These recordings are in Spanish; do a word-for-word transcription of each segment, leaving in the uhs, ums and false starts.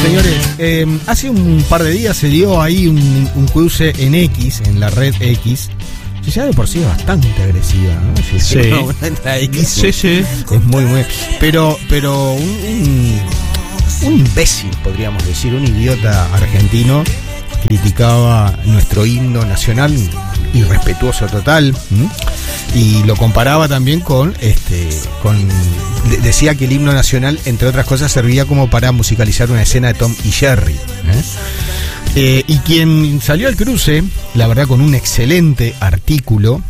Señores, eh, hace un par de días se dio ahí un, un cruce en X, en la red X. Ya de por sí es bastante agresiva, ¿no? Si sí. No, la X, sí, sí. Es muy, muy... Pero, pero un, un, un imbécil, podríamos decir, un idiota argentino criticaba nuestro himno nacional, irrespetuoso total, ¿m? Y lo comparaba también con, este, con, decía que el himno nacional, entre otras cosas, servía como para musicalizar una escena de Tom y Jerry, ¿eh? Eh, y quien salió al cruce, la verdad, con un excelente artículo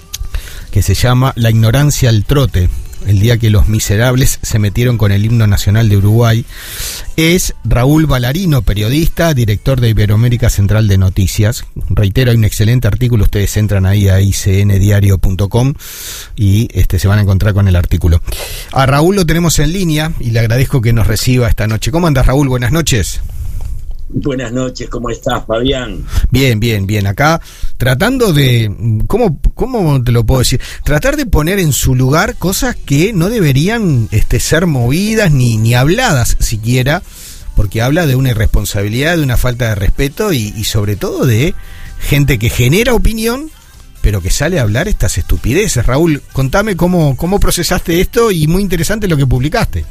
que se llama La ignorancia al trote, el día que los miserables se metieron con el himno nacional de Uruguay, es Raúl Ballarino, periodista, director de Iberoamérica Central de Noticias. Reitero, hay un excelente artículo, ustedes entran ahí a i c n diario punto com y este, se van a encontrar con el artículo. A Raúl lo tenemos en línea y le agradezco que nos reciba esta noche. ¿Cómo andas, Raúl? Buenas noches. Buenas noches, ¿cómo estás, Fabián? Bien, bien, bien. Acá tratando de, ¿cómo, cómo te lo puedo decir? Tratar de poner en su lugar cosas que no deberían este, ser movidas ni, ni habladas siquiera, porque habla de una irresponsabilidad, de una falta de respeto y, y sobre todo de gente que genera opinión, pero que sale a hablar estas estupideces. Raúl, contame cómo, cómo procesaste esto y muy interesante lo que publicaste.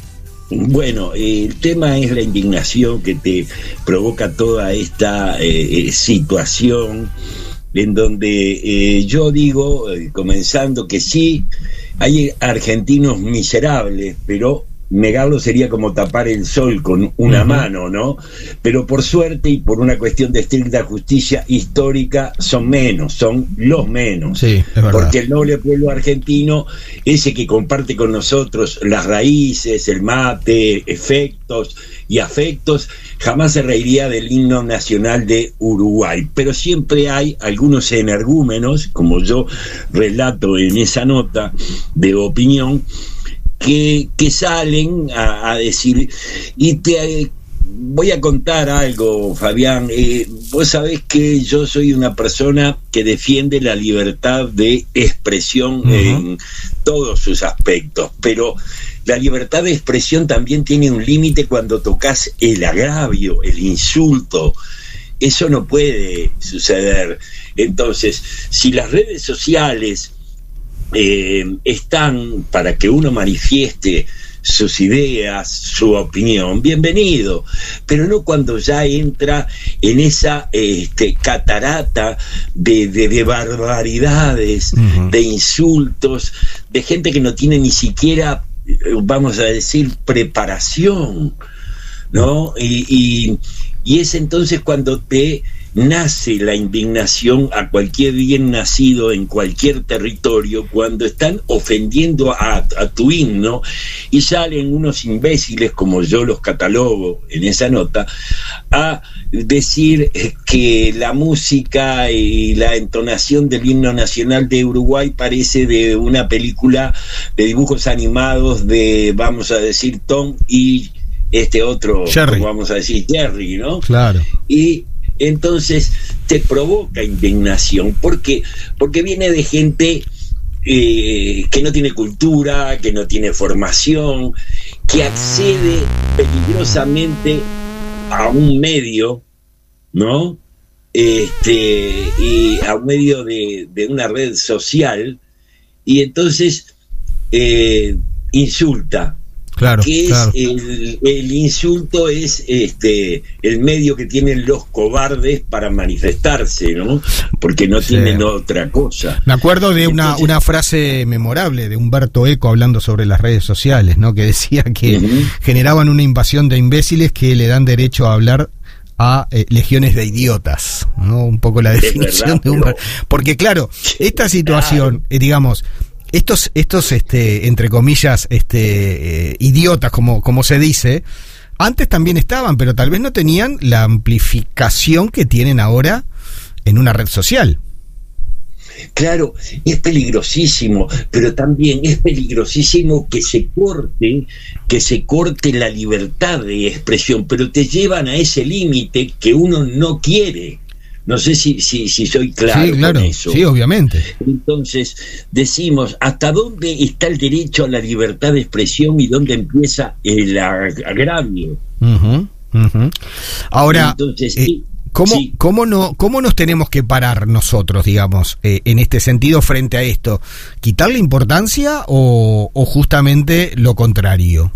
Bueno, el tema es la indignación que te provoca toda esta eh, situación en donde eh, yo digo, eh, comenzando que sí, hay argentinos miserables, pero negarlo sería como tapar el sol con una uh-huh. mano, ¿no? Pero por suerte y por una cuestión de estricta justicia histórica son menos, son los menos. Sí, es verdad. Porque el noble pueblo argentino, ese que comparte con nosotros las raíces, el mate, efectos y afectos, jamás se reiría del himno nacional de Uruguay. Pero siempre hay algunos energúmenos, como yo relato en esa nota de opinión, Que, que salen a, a decir, y te eh, voy a contar algo, Fabián. Eh, vos sabés que yo soy una persona que defiende la libertad de expresión uh-huh. en todos sus aspectos, pero la libertad de expresión también tiene un límite cuando tocas el agravio, el insulto. Eso no puede suceder. Entonces, si las redes sociales Eh, están para que uno manifieste sus ideas, su opinión, bienvenido, pero no cuando ya entra en esa este, catarata de, de, de barbaridades, uh-huh. de insultos, de gente que no tiene ni siquiera, vamos a decir, preparación, ¿no? Y, y, y es entonces cuando te nace la indignación a cualquier bien nacido en cualquier territorio, cuando están ofendiendo a, a tu himno y salen unos imbéciles, como yo los catalogo en esa nota, a decir que la música y la entonación del himno nacional de Uruguay parece de una película de dibujos animados de, vamos a decir, Tom y este otro, Jerry. vamos a decir, Jerry, ¿no? Claro. Y entonces te provoca indignación. ¿Por qué? Porque viene de gente eh, que no tiene cultura, que no tiene formación, que accede peligrosamente a un medio, ¿no? Este, y a un medio de, de una red social, y entonces eh, insulta. Claro, que es claro. el, el insulto es este el medio que tienen los cobardes para manifestarse, ¿no? Porque no sí. tienen otra cosa. Me acuerdo de Entonces, una, una frase memorable de Humberto Eco hablando sobre las redes sociales, ¿no? Que decía que uh-huh. generaban una invasión de imbéciles que le dan derecho a hablar a eh, legiones de idiotas, ¿no? Un poco la definición verdad, de Humberto. Pero... Porque claro, esta situación, claro. eh, digamos, Estos, estos, este, entre comillas, este, eh, idiotas, como, como se dice, antes también estaban, pero tal vez no tenían la amplificación que tienen ahora en una red social. Claro, es peligrosísimo, pero también es peligrosísimo que se corte, que se corte la libertad de expresión, pero te llevan a ese límite que uno no quiere. No sé si, si, si soy claro, sí, claro con eso. Sí, obviamente. Entonces, decimos, ¿hasta dónde está el derecho a la libertad de expresión y dónde empieza el agravio? Uh-huh, Uh-huh. Ahora, entonces, eh, ¿cómo, sí. ¿cómo, no, ¿cómo nos tenemos que parar nosotros, digamos, eh, en este sentido frente a esto? ¿Quitarle importancia o, o justamente lo contrario?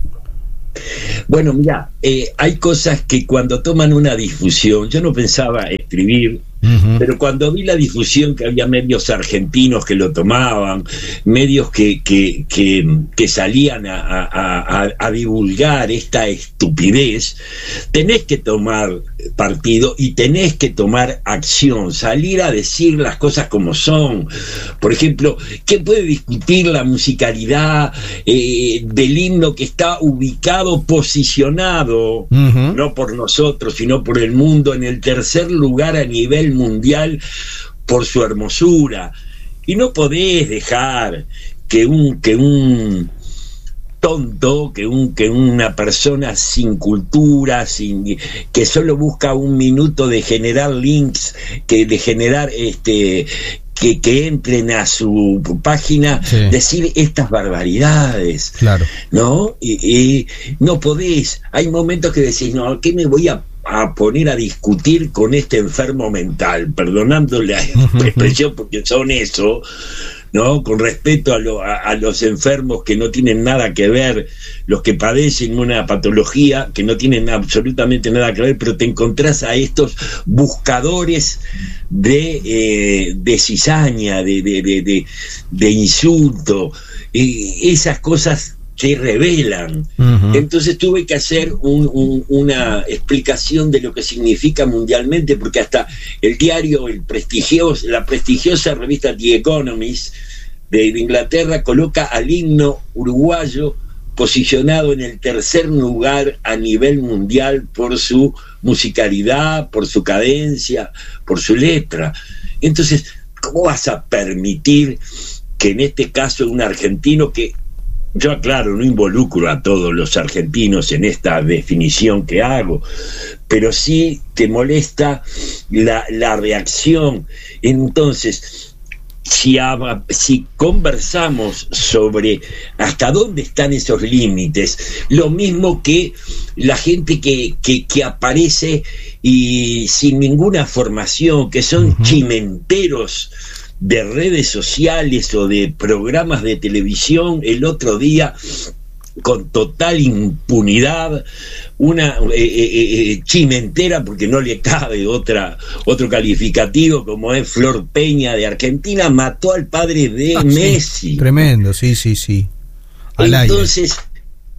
Bueno, mira, eh, hay cosas que cuando toman una difusión, yo no pensaba escribir, uh-huh. pero cuando vi la difusión que había medios argentinos que lo tomaban, medios que, que, que, que salían a, a, a, a divulgar esta estupidez, tenés que tomar partido y tenés que tomar acción, salir a decir las cosas como son. Por ejemplo, ¿quién puede discutir la musicalidad eh, del himno que está ubicado, posicionado, uh-huh. no por nosotros, sino por el mundo, en el tercer lugar a nivel mundial por su hermosura? Y no podés dejar que un, que un tonto, que un que una persona sin cultura, sin que solo busca un minuto de generar links, que de generar este que, que entren a su página, sí. decir estas barbaridades, claro. ¿no? Y, y no podés, hay momentos que decís, no, ¿qué me voy a a poner a discutir con este enfermo mental, perdonando la uh-huh. expresión porque son eso, ¿no? Con respeto a, lo, a, a los enfermos que no tienen nada que ver, los que padecen una patología que no tienen absolutamente nada que ver, pero te encontrás a estos buscadores de, eh, de cizaña, de, de, de, de, de insulto, y esas cosas se revelan. Uh-huh. Entonces tuve que hacer un, un, una explicación de lo que significa mundialmente, porque hasta el diario, el prestigioso, la prestigiosa revista The Economist de Inglaterra coloca al himno uruguayo posicionado en el tercer lugar a nivel mundial por su musicalidad, por su cadencia, por su letra. Entonces, ¿cómo vas a permitir que en este caso un argentino que, yo aclaro, no involucro a todos los argentinos en esta definición que hago, pero sí te molesta la, la reacción? Entonces, si, si conversamos sobre hasta dónde están esos límites, lo mismo que la gente que, que, que aparece y sin ninguna formación, que son uh-huh. chimenteros de redes sociales o de programas de televisión, el otro día con total impunidad, una eh, eh, eh, chimentera, porque no le cabe otra otro calificativo, como es Flor Peña de Argentina, mató al padre de ah, Messi. Sí, tremendo, sí, sí, sí. Al Entonces aire.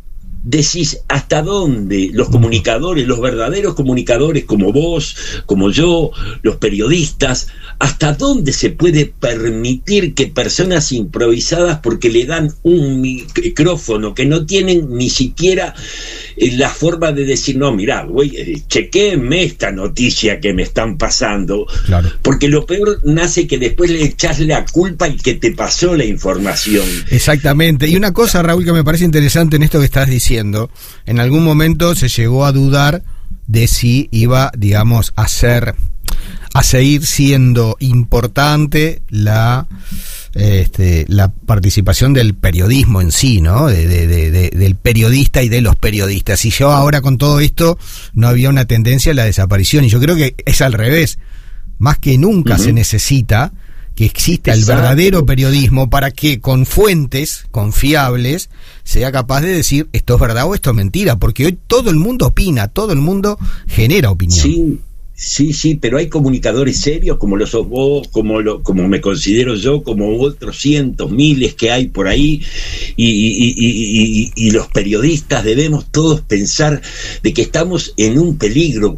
Decís, ¿hasta dónde los comunicadores, los verdaderos comunicadores como vos, como yo, los periodistas, hasta dónde se puede permitir que personas improvisadas, porque le dan un micrófono, que no tienen ni siquiera eh, la forma de decir, no, mirá, güey, eh, chequéenme esta noticia que me están pasando, claro. porque lo peor nace que después le echás la culpa al que te pasó la información. Exactamente, y una cosa, Raúl, que me parece interesante en esto que estás diciendo, en algún momento se llegó a dudar de si iba, digamos, a ser, a seguir siendo importante la este, la participación del periodismo en sí, ¿no? De, de, de, de, del periodista y de los periodistas. Y yo ahora con todo esto no había una tendencia a la desaparición, y yo creo que es al revés. Más que nunca uh-huh. se necesita que exista el Exacto. verdadero periodismo para que con fuentes confiables sea capaz de decir esto es verdad o esto es mentira, porque hoy todo el mundo opina, todo el mundo genera opinión. Sí, sí, sí, pero hay comunicadores serios como lo sos vos, como lo, como me considero yo, como otros cientos, miles que hay por ahí, y, y, y, y, y los periodistas debemos todos pensar de que estamos en un peligro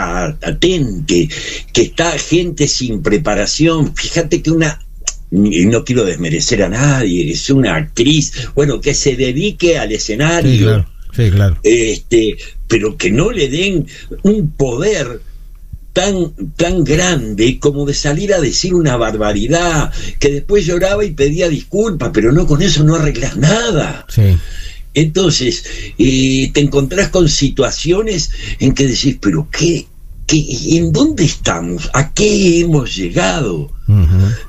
latente, que está gente sin preparación. Fíjate que una, y no quiero desmerecer a nadie, es una actriz, bueno, que se dedique al escenario, sí, claro. Sí, claro. Este, pero que no le den un poder tan tan grande como de salir a decir una barbaridad, que después lloraba y pedía disculpas, pero no, con eso no arreglas nada. Sí. Entonces eh, te encontrás con situaciones en que decís, pero qué, qué, ¿en dónde estamos? ¿A qué hemos llegado? Uh-huh.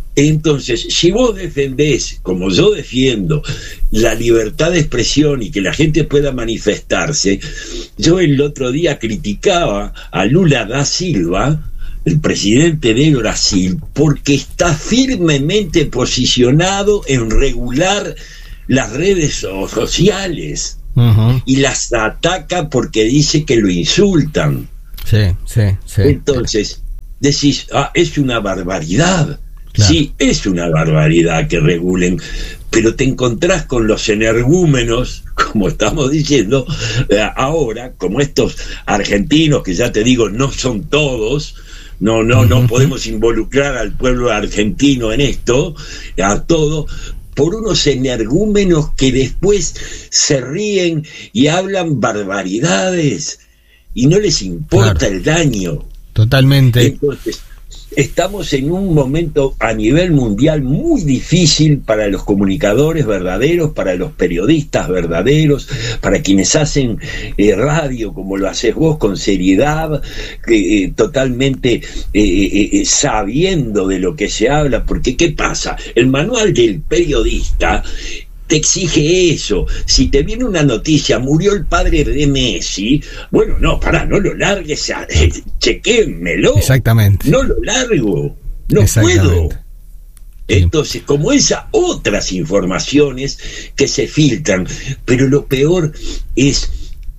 Entonces, si vos defendés, como yo defiendo, la libertad de expresión y que la gente pueda manifestarse, yo el otro día criticaba a Lula da Silva, el presidente de Brasil, porque está firmemente posicionado en regular las redes sociales. Uh-huh. Y las ataca porque dice que lo insultan. Sí, sí, sí. Entonces, decís, ah, es una barbaridad. Claro. Sí, es una barbaridad que regulen, pero te encontrás con los energúmenos, como estamos diciendo, eh, ahora, como estos argentinos, que ya te digo, no son todos, no, no, uh-huh. no podemos involucrar al pueblo argentino en esto, a todo, por unos energúmenos que después se ríen y hablan barbaridades y no les importa claro. el daño. Totalmente. Entonces, estamos en un momento a nivel mundial muy difícil para los comunicadores verdaderos, para los periodistas verdaderos, para quienes hacen eh, radio como lo haces vos, con seriedad, eh, totalmente eh, eh, sabiendo de lo que se habla, porque ¿qué pasa? El manual del periodista te exige eso. Si te viene una noticia, murió el padre de Messi, bueno, no, pará, no lo largues, eh, chequéenmelo. Exactamente. No lo largo, no puedo. Entonces, como esas otras informaciones que se filtran, pero lo peor es,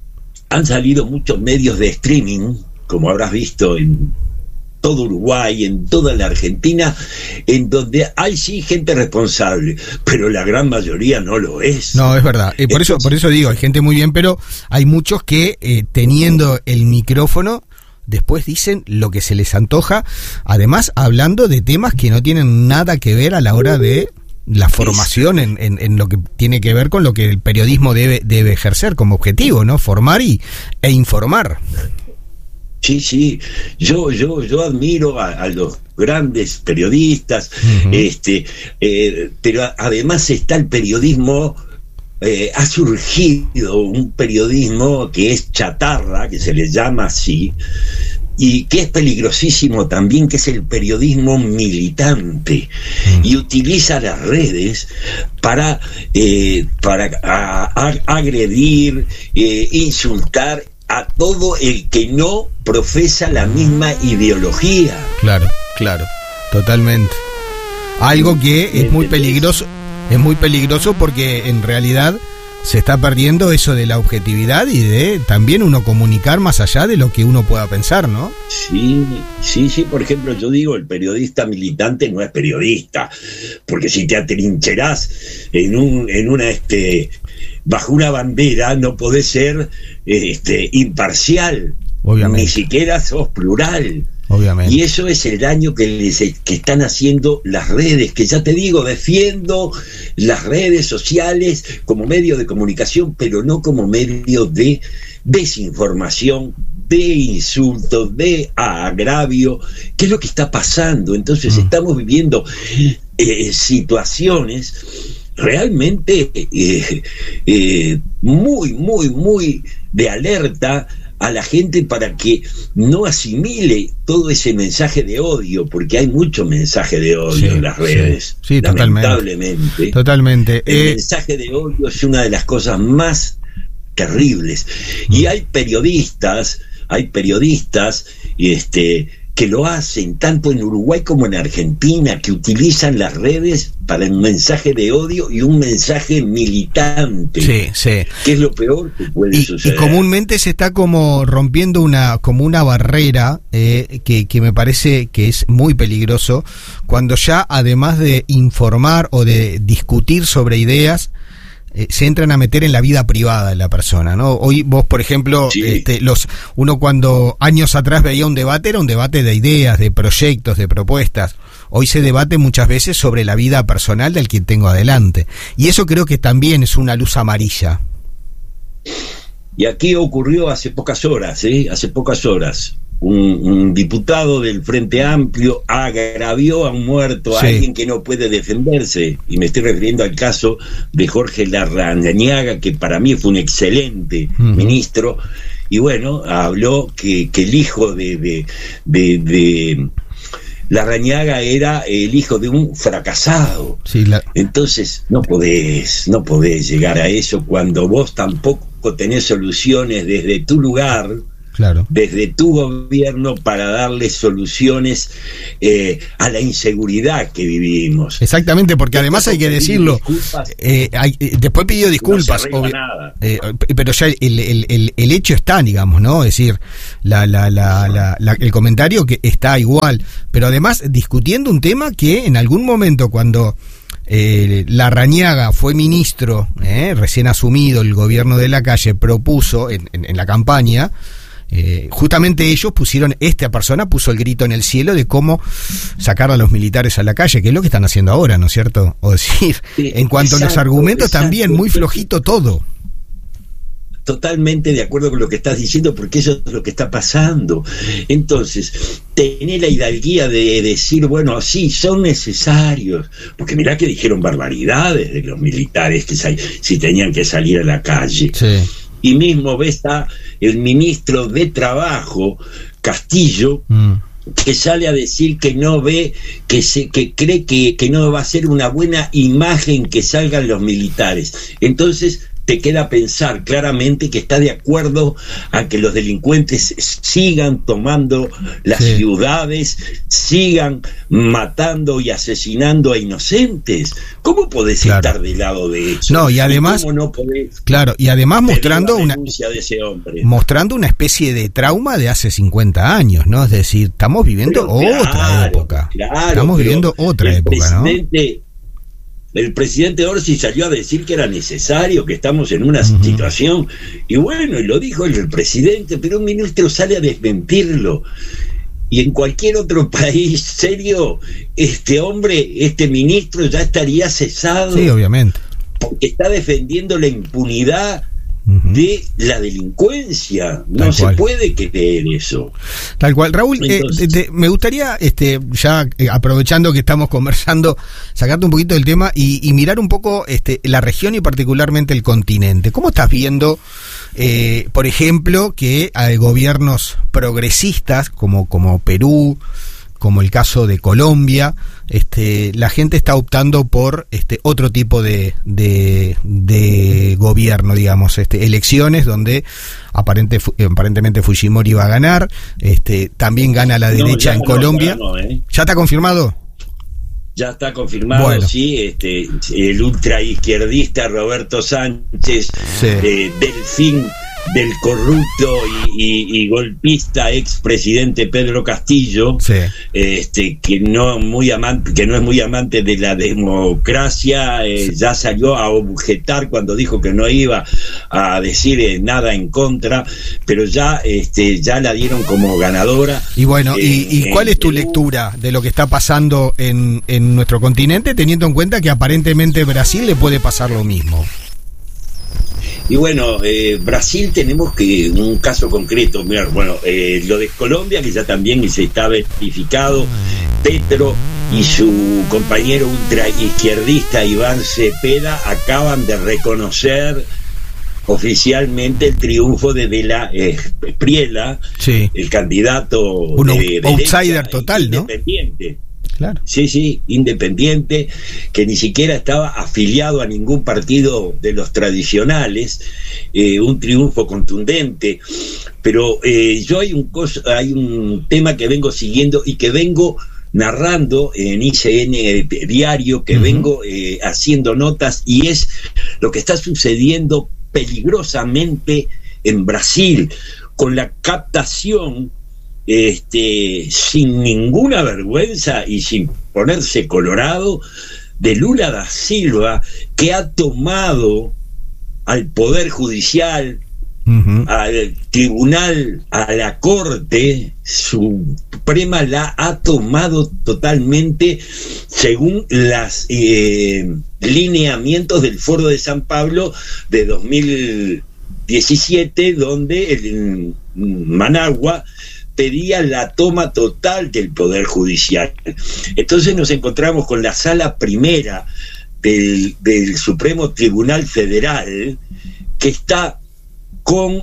han salido muchos medios de streaming, como habrás visto en todo Uruguay, en toda la Argentina, en donde hay sí gente responsable, pero la gran mayoría no lo es. No, es verdad. Eh, por Entonces, eso, por eso digo, hay gente muy bien, pero hay muchos que eh, teniendo el micrófono después dicen lo que se les antoja, además hablando de temas que no tienen nada que ver a la hora de la formación en, en, en lo que tiene que ver con lo que el periodismo debe, debe ejercer como objetivo, ¿no? Formar y, e informar. Sí, sí, yo yo yo admiro a, a los grandes periodistas, uh-huh. este, eh, pero además está el periodismo, eh, ha surgido un periodismo que es chatarra, que se le llama así, y que es peligrosísimo también, que es el periodismo militante, uh-huh. y utiliza las redes para, eh, para a, a, agredir, eh, insultar a todo el que no profesa la misma ideología. Claro, claro, totalmente. Algo que es muy peligroso, es muy peligroso porque en realidad se está perdiendo eso de la objetividad y de también uno comunicar más allá de lo que uno pueda pensar, ¿no? Sí, sí, sí, por ejemplo, yo digo, el periodista militante no es periodista, porque si te atrincherás en un, en una, este, bajo una bandera, no podés ser este, imparcial. Obviamente. Ni siquiera sos plural. Obviamente. Y eso es el daño que, les, que están haciendo las redes, que ya te digo, defiendo las redes sociales como medio de comunicación, pero no como medio de desinformación, de insultos, de agravio, que es lo que está pasando. Entonces mm. estamos viviendo eh, situaciones realmente eh, eh, muy, muy, muy de alerta a la gente para que no asimile todo ese mensaje de odio, porque hay mucho mensaje de odio sí, en las redes, sí, sí, lamentablemente. Totalmente. El eh... mensaje de odio es una de las cosas más terribles. Mm. Y hay periodistas, hay periodistas, este, que lo hacen tanto en Uruguay como en Argentina, que utilizan las redes para un mensaje de odio y un mensaje militante. Sí, sí. Que es lo peor que puede y, suceder. Y comúnmente se está como rompiendo una como una barrera eh, que, que me parece que es muy peligroso, cuando ya además de informar o de discutir sobre ideas, Eh, se entran a meter en la vida privada de la persona, ¿no? Hoy vos, por ejemplo, sí. este, los uno cuando años atrás veía un debate, era un debate de ideas, de proyectos, de propuestas. Hoy se debate muchas veces sobre la vida personal del quien tengo adelante. Y eso creo que también es una luz amarilla. Y aquí ocurrió hace pocas horas, ¿eh? Hace pocas horas. Un, un diputado del Frente Amplio agravió a un muerto, sí. a alguien que no puede defenderse, y me estoy refiriendo al caso de Jorge Larrañaga, que para mí fue un excelente uh-huh. ministro, y bueno, habló que, que el hijo de, de, de, de Larrañaga era el hijo de un fracasado. Sí, la... Entonces no podés, no podés llegar a eso cuando vos tampoco tenés soluciones desde tu lugar, claro, desde tu gobierno, para darle soluciones eh, a la inseguridad que vivimos. Exactamente, porque además hay que decirlo, eh, hay, eh, después pidió disculpas, no obvi- eh, pero ya el, el, el, el hecho está, digamos, ¿no? Es decir, la, la, la, la, la, el comentario que está igual, pero además discutiendo un tema que en algún momento, cuando Eh, Larrañaga fue ministro, eh, recién asumido el gobierno de Lacalle, propuso en, en, en la campaña, eh, justamente ellos pusieron, esta persona puso el grito en el cielo de cómo sacar a los militares a la calle, que es lo que están haciendo ahora, ¿no es cierto? O decir, sí, en cuanto exacto, a los argumentos, exacto, también muy flojito todo. Totalmente de acuerdo con lo que estás diciendo, porque eso es lo que está pasando. Entonces, tener la hidalguía de decir, bueno, sí, son necesarios, porque mirá que dijeron barbaridades de los militares que sal- si tenían que salir a la calle. Sí. Y mismo ves a el ministro de Trabajo, Castillo, mm. que sale a decir que no ve, que se, que cree que, que no va a ser una buena imagen que salgan los militares. Entonces te queda pensar claramente que está de acuerdo a que los delincuentes sigan tomando las sí. ciudades, sigan matando y asesinando a inocentes. ¿Cómo podés claro. estar del lado de eso? No, y además, ¿Y cómo no podés claro, y además mostrando una de ese hombre? mostrando una especie de trauma de hace cincuenta años, ¿no? Es decir, estamos viviendo pero, otra claro, época. Claro, estamos viviendo otra época, ¿no? El presidente Orsi salió a decir que era necesario, que estamos en una uh-huh. situación, y bueno, y lo dijo el, el presidente, pero un ministro sale a desmentirlo. Y en cualquier otro país serio, este hombre, este ministro ya estaría cesado. Sí, obviamente. Porque está defendiendo la impunidad uh-huh. de la delincuencia. No Tal se cual. puede creer eso. Tal cual. Raúl, Entonces, eh, de, de, me gustaría, este, ya eh, aprovechando que estamos conversando, sacarte un poquito del tema y, y mirar un poco este, la región y particularmente el continente. ¿Cómo estás viendo, eh, por ejemplo, que hay gobiernos progresistas como, como Perú, como el caso de Colombia, este, la gente está optando por este otro tipo de, de, de gobierno, digamos, este, elecciones donde aparente, aparentemente Fujimori va a ganar, este, también gana la derecha no, en Colombia. No, ¿eh? ¿Ya está confirmado? Ya está confirmado, bueno. sí, este, el ultraizquierdista Roberto Sánchez, sí. eh, Delfín, del corrupto y, y, y golpista expresidente Pedro Castillo, sí. este, que no muy amante, que no es muy amante de la democracia, eh, sí. ya salió a objetar cuando dijo que no iba a decir eh, nada en contra, pero ya, este, ya la dieron como ganadora. Y bueno, eh, ¿y, y cuál es tu lectura de lo que está pasando en, en nuestro continente, teniendo en cuenta que aparentemente Brasil le puede pasar lo mismo? Y bueno, eh, Brasil tenemos que un caso concreto, mira, bueno, eh, lo de Colombia, que ya también se está verificado, Petro y su compañero ultraizquierdista Iván Cepeda acaban de reconocer oficialmente el triunfo de De la eh, Espriella, sí. el candidato un de, de outsider total, independiente. ¿no? Claro. Sí, sí, independiente, que ni siquiera estaba afiliado a ningún partido de los tradicionales, eh, un triunfo contundente, pero eh, yo hay un, cosa, hay un tema que vengo siguiendo y que vengo narrando en I C N Diario, que uh-huh. vengo eh, haciendo notas, y es lo que está sucediendo peligrosamente en Brasil, con la captación Este, sin ninguna vergüenza y sin ponerse colorado, de Lula da Silva, que ha tomado al Poder Judicial, uh-huh. al Tribunal, a la Corte Suprema, la ha tomado totalmente según los eh, lineamientos del Foro de San Pablo de dos mil diecisiete, donde el Managua pedía la toma total del Poder Judicial. Entonces nos encontramos con la Sala Primera del, del Supremo Tribunal Federal, que está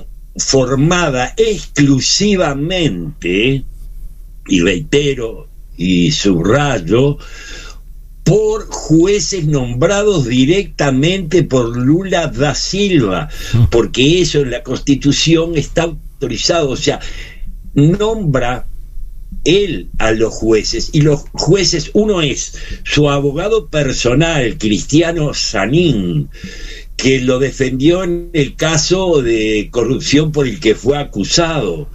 conformada exclusivamente, y reitero, y subrayo, por jueces nombrados directamente por Lula da Silva, porque eso en la Constitución está autorizado, o sea, nombra él a los jueces, y los jueces, uno es su abogado personal, Cristiano Zanin, que lo defendió en el caso de corrupción por el que fue acusado,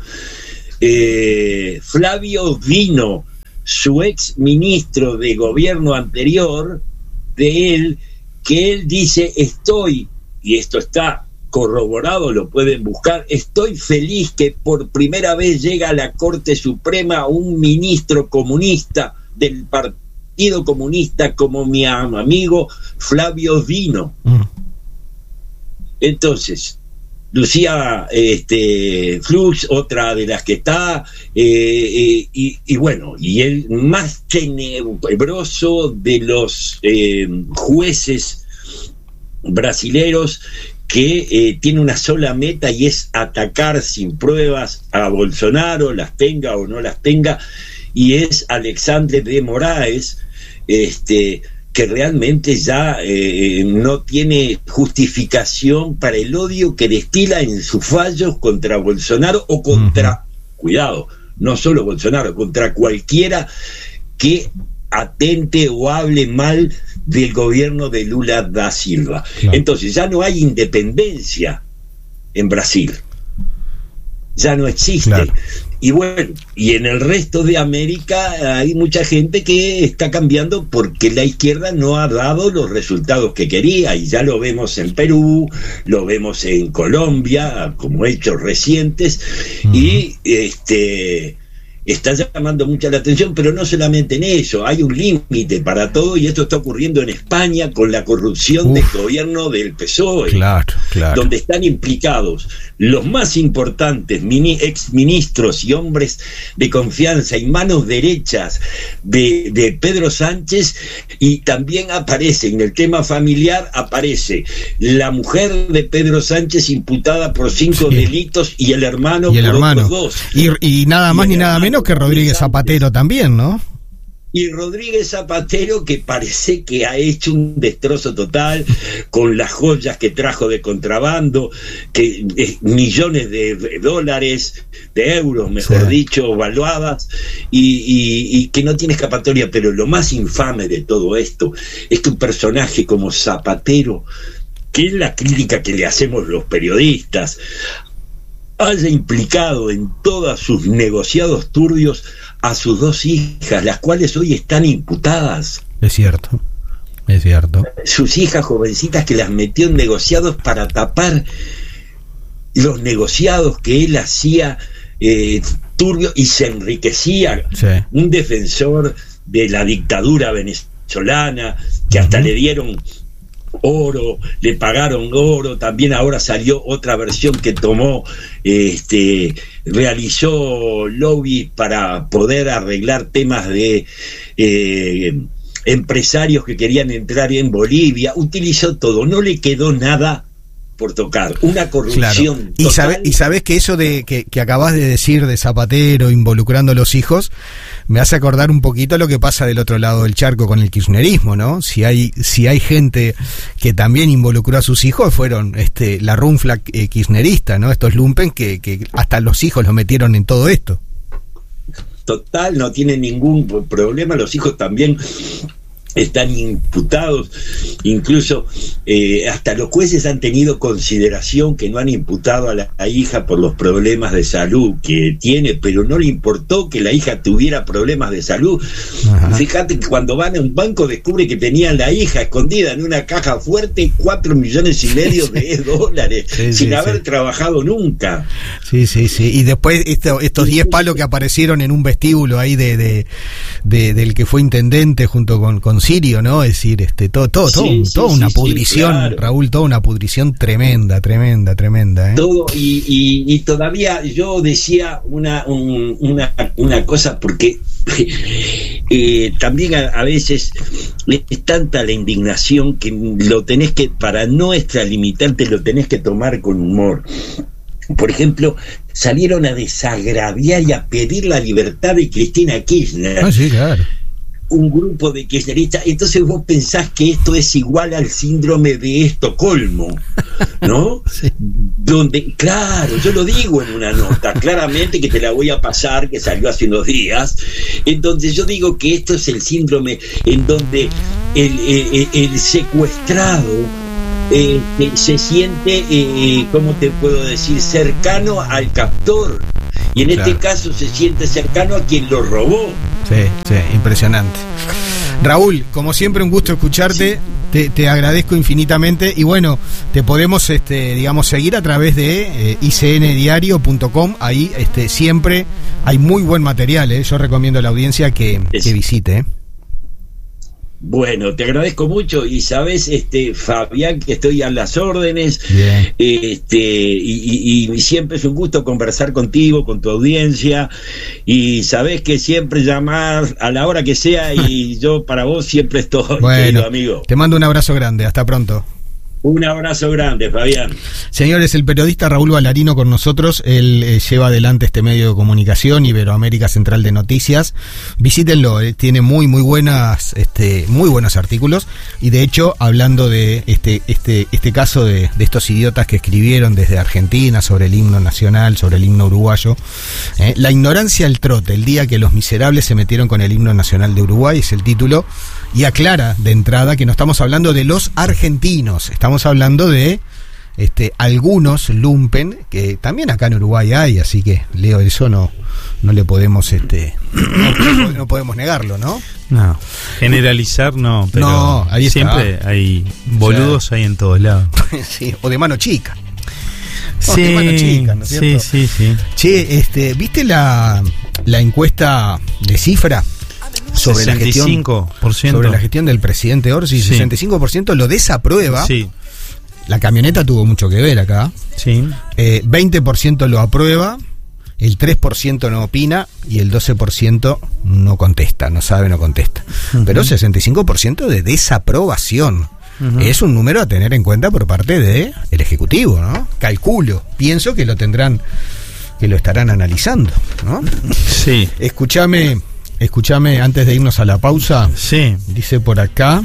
eh, Flavio Dino, su ex ministro de gobierno anterior de él, que él dice, estoy, y esto está corroborado, lo pueden buscar, estoy feliz que por primera vez llega a la Corte Suprema un ministro comunista del Partido Comunista como mi amigo Flavio Dino. Mm. Entonces, Lucía este, Flux, otra de las que está, eh, eh, y, y bueno, y el más tenebroso de los eh, jueces brasileros, que eh, tiene una sola meta y es atacar sin pruebas a Bolsonaro, las tenga o no las tenga, y es Alexandre de Moraes, este, que realmente ya eh, no tiene justificación para el odio que destila en sus fallos contra Bolsonaro o contra, uh-huh. cuidado, no solo Bolsonaro, contra cualquiera que atente o hable mal del gobierno de Lula da Silva. Claro. Entonces ya no hay independencia en Brasil, ya no existe. Claro. Y bueno, y en el resto de América hay mucha gente que está cambiando porque la izquierda no ha dado los resultados que quería, y ya lo vemos en Perú, lo vemos en Colombia como hechos recientes. Uh-huh. Y este está llamando mucha la atención, pero no solamente en eso, hay un límite para todo, y esto está ocurriendo en España con la corrupción Uf. del gobierno del P S O E, claro, claro. donde están implicados los más importantes mini, exministros y hombres de confianza y manos derechas de, de Pedro Sánchez, y también aparece en el tema familiar, aparece la mujer de Pedro Sánchez imputada por cinco sí. delitos, y el hermano y el por hermano. otros dos. Y, y nada más y ni nada menos que Rodríguez Zapatero también, ¿no? Y Rodríguez Zapatero, que parece que ha hecho un destrozo total con las joyas que trajo de contrabando, que eh, millones de dólares, de euros, mejor sí. dicho, valuadas, y, y, y que no tiene escapatoria. Pero lo más infame de todo esto es que un personaje como Zapatero, que es la crítica que le hacemos los periodistas, haya implicado en todos sus negociados turbios a sus dos hijas, las cuales hoy están imputadas. Es cierto, es cierto. Sus hijas jovencitas, que las metió en negociados para tapar los negociados que él hacía eh, turbio, y se enriquecía. Sí. Un defensor de la dictadura venezolana, que hasta uh-huh. le dieron oro, le pagaron oro. También ahora salió otra versión que tomó, este, realizó lobby para poder arreglar temas de eh, empresarios que querían entrar en Bolivia. Utilizó todo, no le quedó nada por tocar, una corrupción claro. y sabes y sabes que eso de que, que acabas de decir de Zapatero involucrando a los hijos me hace acordar un poquito lo que pasa del otro lado del charco con el kirchnerismo, ¿no? Si hay si hay gente que también involucró a sus hijos, fueron este la runfla eh, kirchnerista, ¿no? Estos lumpen que, que hasta los hijos los metieron en todo esto. Total, no tienen ningún problema, los hijos también están imputados, incluso eh, hasta los jueces han tenido consideración que no han imputado a la, la hija por los problemas de salud que tiene, pero no le importó que la hija tuviera problemas de salud. Ajá. Fíjate que cuando van a un banco descubre que tenían la hija escondida en una caja fuerte, cuatro millones y medio de dólares, sí, sin sí, haber sí. trabajado nunca. Sí, sí, sí. Y después esto, estos diez palos que aparecieron en un vestíbulo ahí de, de, de del que fue intendente junto con, con Sirio, ¿no? Es decir, este, todo, todo, sí, todo, sí, toda sí, una sí, pudrición, sí, claro. Raúl, toda una pudrición tremenda, tremenda, tremenda, ¿eh? Todo, y, y, y todavía yo decía una, un, una, una cosa, porque eh, también a, a veces es tanta la indignación que lo tenés que, para no extralimitarte, lo tenés que tomar con humor. por ejemplo, salieron a desagraviar y a pedir la libertad de Cristina Kirchner. Ah, sí, claro. Un grupo de kirchneristas. Entonces vos pensás que esto es igual al síndrome de Estocolmo, ¿no? Sí. Donde, claro, yo lo digo en una nota, claramente, que te la voy a pasar, que salió hace unos días, en donde yo digo que esto es el síndrome en donde el, el, el secuestrado Eh, eh, se siente, eh, ¿cómo te puedo decir?, cercano al captor, y en claro. este caso se siente cercano a quien lo robó. Sí, sí, impresionante. Raúl, como siempre, un gusto escucharte, sí. te, te agradezco infinitamente, y bueno, te podemos, este, digamos, seguir a través de eh, i c n diario punto com, ahí este, siempre hay muy buen material, ¿eh? Yo recomiendo a la audiencia que, que visite, ¿eh? Bueno, te agradezco mucho, y sabes, este, Fabián, que estoy a las órdenes, Bien. este, y, y, y siempre es un gusto conversar contigo, con tu audiencia, y sabes que siempre llamar a la hora que sea, y yo para vos siempre estoy, bueno, querido amigo. Te mando un abrazo grande, hasta pronto. Un abrazo grande, Fabián. Señores, el periodista Raúl Ballarino con nosotros. Él eh, lleva adelante este medio de comunicación, Iberoamérica Central de Noticias. Visítenlo, eh, tiene muy muy buenas, este, muy buenos artículos. Y de hecho, hablando de este, este, este caso de, de estos idiotas que escribieron desde Argentina sobre el himno nacional, sobre el himno uruguayo, eh, la ignorancia al trote, el día que los miserables se metieron con el himno nacional de Uruguay, es el título. Y aclara de entrada que no estamos hablando de los argentinos, estamos hablando de este, algunos lumpen, que también acá en Uruguay hay, así que, Leo, eso no, no le podemos, este, no, no podemos negarlo, ¿no? No, generalizar no, pero no, ahí siempre está. Hay boludos, o sea, hay en todos lados. Sí, o de mano chica. Sí, de mano chica, ¿no es cierto? sí, sí, sí. Che, este, ¿viste la, la encuesta de Cifra? Sobre sesenta y cinco por ciento. la gestión sobre la gestión del presidente Orsi, sí. sesenta y cinco por ciento lo desaprueba. Sí. La camioneta tuvo mucho que ver acá. Sí. Eh, veinte por ciento lo aprueba, el tres por ciento no opina y el doce por ciento no contesta, no sabe, no contesta. Uh-huh. Pero sesenta y cinco por ciento de desaprobación. Uh-huh. Es un número a tener en cuenta por parte del Ejecutivo, ¿no? Calculo, pienso que lo tendrán, que lo estarán analizando, ¿no? Sí. Escúchame. Escúchame, antes de irnos a la pausa. Sí. Dice por acá: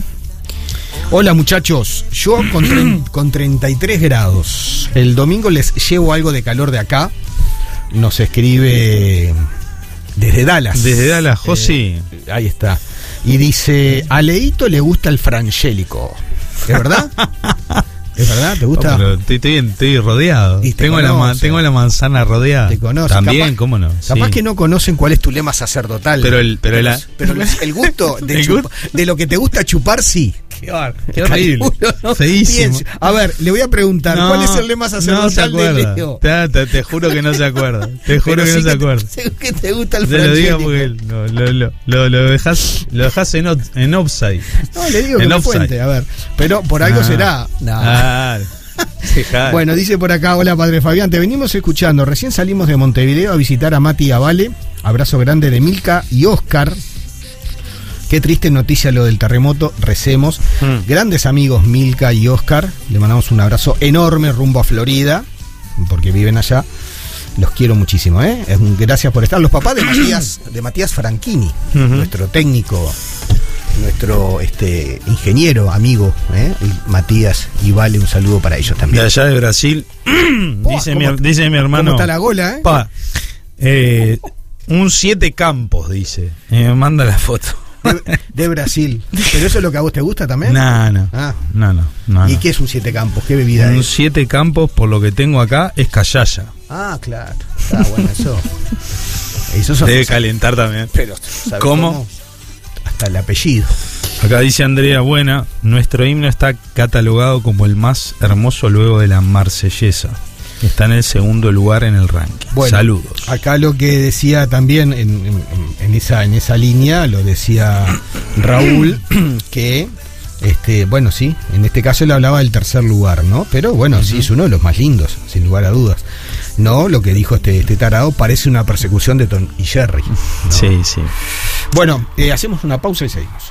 hola muchachos, yo con, tre- con treinta y tres grados. El domingo les llevo algo de calor de acá. Nos escribe desde Dallas. Desde Dallas, Josi. Eh, ahí está. Y dice: a Leito le gusta el frangélico. ¿Es verdad? ¿Es verdad? ¿Te gusta? Oh, pero estoy, estoy, estoy rodeado. Tengo la, tengo la manzana rodeada. Te conoce. También, capaz, ¿cómo no? Capaz sí. que no conocen cuál es tu lema sacerdotal. Pero el, pero, pero, la... pero el gusto de, ¿El chupa, gusto? de lo que te gusta chupar, sí. Qué, bar, qué horrible. No, feísimo. A ver, le voy a preguntar, no, ¿cuál es el lema sacerdotal no se acuerda. de Leo? Te, te, te juro que no se acuerda. Te juro pero que sí no se que acuerda. Te, que te gusta el te lo digo frangélico. porque lo, lo, lo, lo, lo dejas lo dejas en, en offside. No, le digo que en me offside. cuente, a ver. Pero por algo ah. será. No. Ah. Bueno, dice por acá: hola padre Fabián, te venimos escuchando. Recién salimos de Montevideo a visitar a Mati y a Vale. Abrazo grande de Milka y Oscar. Qué triste noticia lo del terremoto, recemos. Mm. Grandes amigos Milka y Oscar, le mandamos un abrazo enorme rumbo a Florida, porque viven allá. Los quiero muchísimo, ¿eh? Gracias por estar. Los papás de Matías, de Matías Franchini, uh-huh. nuestro técnico, nuestro este ingeniero amigo, ¿eh? Matías y Vale, un saludo para ellos también. De allá de Brasil, oh, dice, mi, dice mi hermano. ¿Cómo está la gola, eh? Pa, eh un siete campos, dice. Y me manda la foto. De, de Brasil. ¿Pero eso es lo que a vos te gusta también? No, no. Ah. No, no, no. ¿Y no. qué es un siete campos? ¿Qué bebida un es? Siete campos, por lo que tengo acá, es callaya. Ah, claro. Está bueno, eso. eso son Debe cosas. Calentar también. Pero, ¿sabes ¿Cómo? cómo? Hasta el apellido. Acá dice Andrea Buena: nuestro himno está catalogado como el más hermoso luego de la Marsellesa. Está en el segundo lugar en el ranking. Bueno, saludos. Acá lo que decía también en, en, en esa en esa línea, lo decía Raúl, que este bueno, sí, en este caso él hablaba del tercer lugar, ¿no? Pero bueno, uh-huh. sí, es uno de los más lindos, sin lugar a dudas. No, lo que dijo este, este tarado parece una persecución de Tom y Jerry, ¿no? Sí, sí. Bueno, eh, hacemos una pausa y seguimos.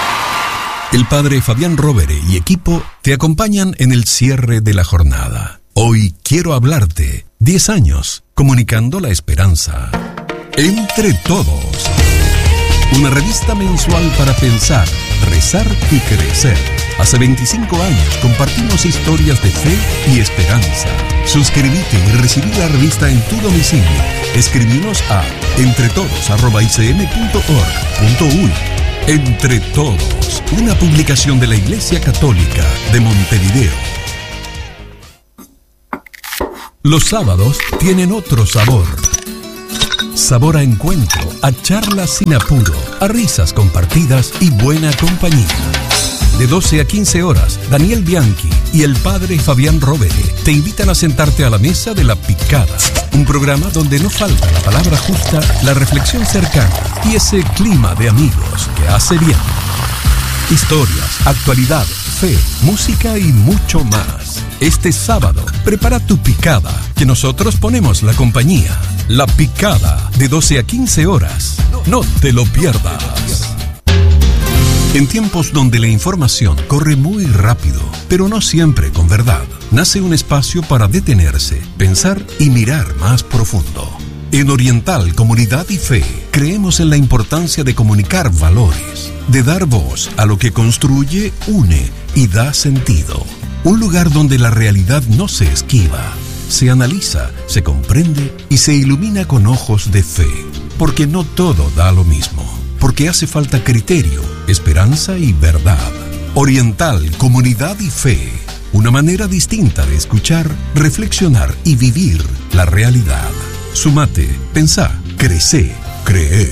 El padre Fabián Rovere y equipo te acompañan en el cierre de la jornada. Hoy quiero hablarte. diez años, comunicando la esperanza. Entre Todos. Una revista mensual para pensar, rezar y crecer. Hace veinticinco años compartimos historias de fe y esperanza. Suscríbete y recibí la revista en tu domicilio. Escribinos a entretodos arroba i c m punto org punto u y. Entre Todos, una publicación de la Iglesia Católica de Montevideo. Los sábados tienen otro sabor. Sabor a encuentro, a charlas sin apuro, a risas compartidas y buena compañía. De doce a quince horas, Daniel Bianchi y el padre Fabián Rovere te invitan a sentarte a la mesa de La Picada, un programa donde no falta la palabra justa, la reflexión cercana y ese clima de amigos que hace bien. Historias, actualidad, fe, música y mucho más. Este sábado, prepara tu picada, que nosotros ponemos la compañía. La Picada, de doce a quince horas. No te lo pierdas. En tiempos donde la información corre muy rápido, pero no siempre con verdad, nace un espacio para detenerse, pensar y mirar más profundo. En Oriental Comunidad y Fe, creemos en la importancia de comunicar valores, de dar voz a lo que construye, une y da sentido. Un lugar donde la realidad no se esquiva, se analiza, se comprende y se ilumina con ojos de fe. Porque no todo da lo mismo. Porque hace falta criterio, esperanza y verdad. Oriental, Comunidad y Fe. Una manera distinta de escuchar, reflexionar y vivir la realidad. Sumate, pensá, crecé, cree.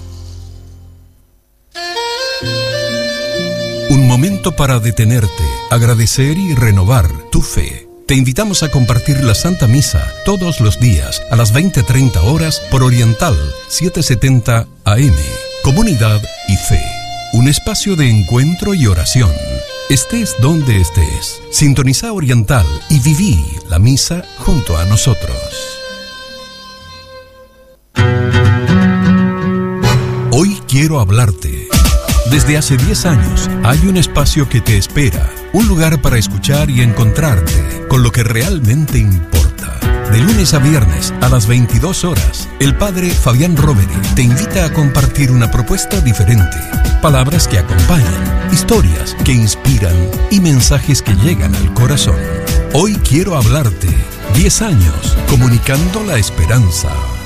Un momento para detenerte, agradecer y renovar tu fe. Te invitamos a compartir la Santa Misa todos los días a las veinte treinta horas por Oriental setecientos setenta A M. Comunidad y Fe. Un espacio de encuentro y oración. Estés donde estés. Sintoniza Oriental y viví la misa junto a nosotros. Hoy quiero hablarte. Desde hace diez años hay un espacio que te espera, un lugar para escuchar y encontrarte con lo que realmente importa. De lunes a viernes a las veintidós horas, el padre Fabián Rovere te invita a compartir una propuesta diferente. Palabras que acompañan, historias que inspiran y mensajes que llegan al corazón. Hoy quiero hablarte. diez años comunicando la esperanza.